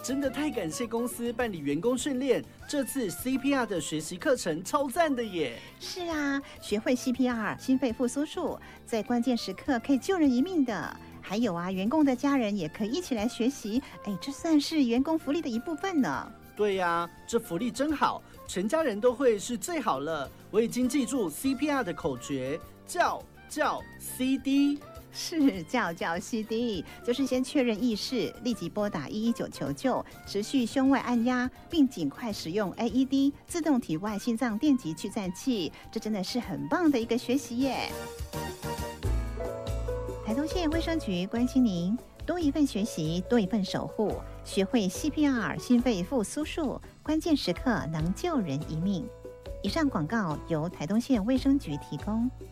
真的太感谢公司办理员工训练，这次 CPR 的学习课程超赞的耶！ 是啊，学会 CPR 心肺复苏术，在关键时刻可以救人一命的。还有啊，员工的家人也可以一起来学习，这算是员工福利的一部分呢。 对呀，这福利真好，全家人都会是最好了。我已经记住 CPR 的口诀，叫 CD。 是叫 CD， 就是先确认意识，立即拨打119求救，持续胸外按压，并尽快使用 AED 自动体外心脏电极去暂器。这真的是很棒的一个学习耶！台东县卫生局关心您，多一份学习，多一份守护，学会 CPR 心肺复苏术，关键时刻能救人一命。以上广告由台东县卫生局提供。